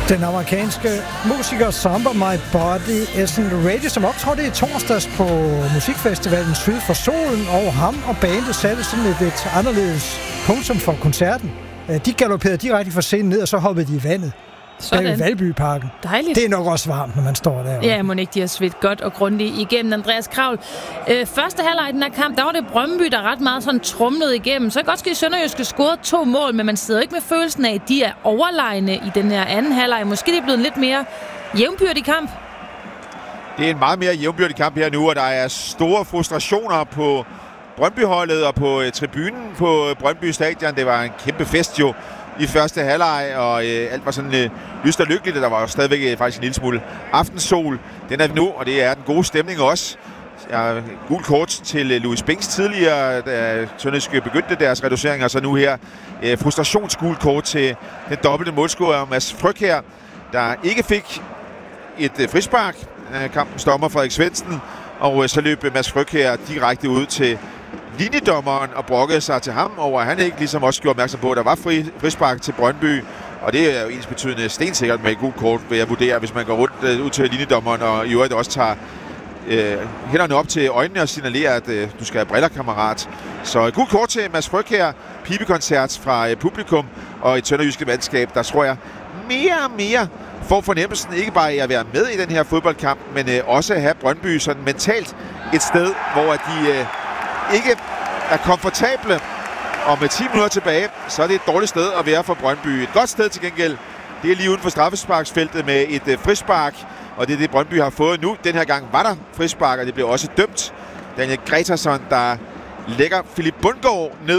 Den amerikanske musiker Samba My Body Isn't Ready, som optrådte i torsdags på musikfestivalen Syd for Solen, og ham og bandet satte sådan et anderledes punktum for koncerten. De galopperede direkte fra scenen ned, og så hoppede de i vandet. Sådan. I Valbyparken. Dejligt. Det er nok også varmt, når man står der. Ja, må ikke de har svedt godt og grundigt igennem. Andreas Kravl, første halvleg i den her kamp, der var det Brøndby, der ret meget sådan trumlede igennem. Så godt skal Sønderjyske score 2 mål, men man sidder ikke med følelsen af, at de er overlegne i den her anden halvleg. Måske det er blevet en lidt mere jævnbyrdig kamp. Det er en meget mere jævnbyrdig kamp her nu, og der er store frustrationer på Brøndby-holdet og på tribunen på Brøndby Stadion. Det var en kæmpe fest jo i første halvleg, og alt var sådan lyst og lykkeligt. Der var jo stadigvæk faktisk en lille smule aftensol. Den er nu, og det er den gode stemning også. Gul kort til Louis Binks tidligere, da Sønderjyske begyndte deres reducering, og så nu her frustrationsgul kort til den dobbelte målscorer Mads Frøkjær, der ikke fik et frispark. Kampens dommer Frederik Svendsen, og så løb Mads Frøkjær direkte ud til linjedommeren og brokkede sig til ham over, at han ikke ligesom også gjorde opmærksom på, at der var frispark til Brøndby. Og det er jo ensbetydende stensikkert med et gult kort, vil jeg vurdere, hvis man går rundt ud til linjedommeren og i øvrigt også tager hænderne op til øjnene og signalerer, at du skal have briller, kammerat. Så et gult kort til Mads Frøkjær, pibekoncert fra publikum og et sønderjyske mandskab, der tror jeg mere og mere får fornemmelsen ikke bare af at være med i den her fodboldkamp, men også at have Brøndby sådan mentalt et sted, hvor de ikke er komfortable. Og med 10 minutter tilbage, så er det et dårligt sted at være for Brøndby. Et godt sted til gengæld, det er lige uden for straffesparksfeltet med et frispark. Og det er det, Brøndby har fået nu. Den her gang var der frispark, og det blev også dømt. Daniel Gretarsson, der lægger Philip Bundgaard ned.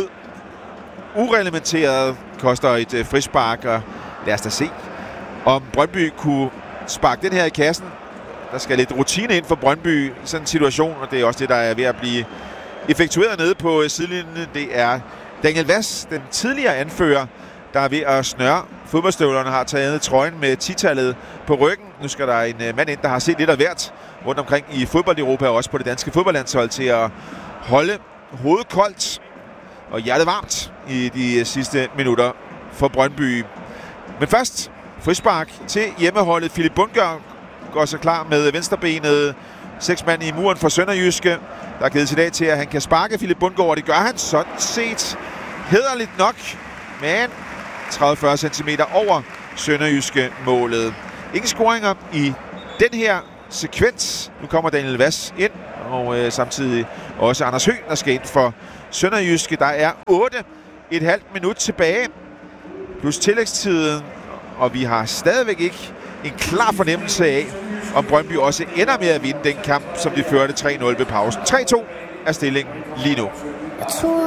Ureglementeret koster et frispark, og lad os da se, om Brøndby kunne sparke den her i kassen. Der skal lidt rutine ind for Brøndby i sådan en situation, og det er også det, der er ved at blive effektueret nede på sidelinjen. Det er Daniel Vass, den tidligere anfører, der er ved at snøre fodboldstøvlerne, har taget trøjen med 10-tallet på ryggen. Nu skal der en mand ind, der har set lidt af hvert rundt omkring i fodbold-Europa, og også på det danske fodboldlandshold, til at holde hovedet koldt og hjertet varmt i de sidste minutter for Brøndby. Men først frispark til hjemmeholdet. Philip Bundgaard går så klar med venstrebenet. 6 mand i muren for Sønderjyske. Der er givet til dag til, at han kan sparke Philip Bundgaard, og det gør han sådan set hæderligt nok. Men 30-40 cm over Sønderjyske målet. Ingen scoringer i den her sekvens. Nu kommer Daniel Vass ind, og samtidig også Anders Høgh, der skal ind for Sønderjyske. Der er 8,5 minut tilbage, plus tillægstiden, og vi har stadigvæk ikke en klar fornemmelse af, om Brøndby også ender med at vinde den kamp, som de førte 3-0 ved pausen. 3-2 er stillingen lige nu.